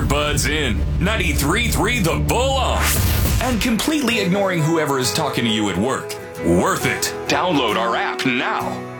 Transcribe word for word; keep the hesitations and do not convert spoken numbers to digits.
earbuds in, ninety-three point three The Bull on, and completely ignoring whoever is talking to you at work. Worth it. Download our app now.